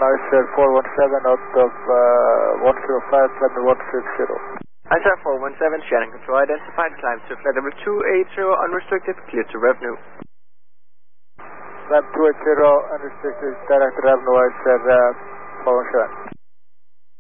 ISR 417 out of 105, climb 160. ISR 417, Shannon Control identified, climb to flight level 280, unrestricted, clear to revenue. Climb 280, unrestricted, direct revenue, ISR 417.